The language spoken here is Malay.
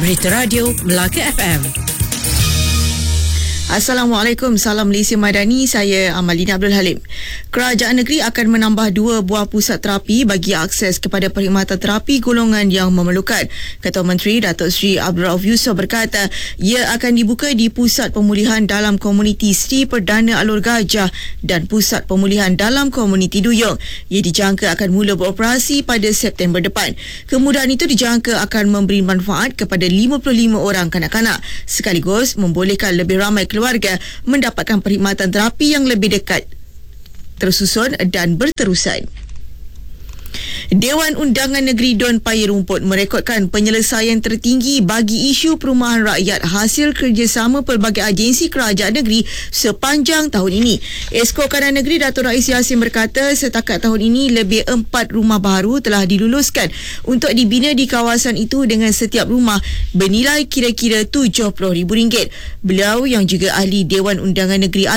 Berita Radio Melaka FM. Assalamualaikum, salam Malaysia Madani, saya Amalina Abdul Halim. Kerajaan negeri akan menambah 2 buah pusat terapi bagi akses kepada perkhidmatan terapi golongan yang memerlukan. Ketua Menteri Datuk Seri Abdul Rauf Yusof berkata, ia akan dibuka di Pusat Pemulihan Dalam Komuniti Sri Perdana Alor Gajah dan Pusat Pemulihan Dalam Komuniti Duyung. Ia dijangka akan mula beroperasi pada September depan. Kemudahan itu dijangka akan memberi manfaat kepada 55 orang kanak-kanak, sekaligus membolehkan lebih ramai keluarga mendapatkan perkhidmatan terapi yang lebih dekat, tersusun dan berterusan. Dewan Undangan Negeri Don Paya Rumput merekodkan penyelesaian tertinggi bagi isu perumahan rakyat hasil kerjasama pelbagai agensi kerajaan negeri sepanjang tahun ini. Esko Kanan Negeri Dato' Rais Yassin berkata, setakat tahun ini lebih 4 rumah baru telah diluluskan untuk dibina di kawasan itu dengan setiap rumah bernilai kira-kira RM70,000. Beliau yang juga ahli Dewan Undangan Negeri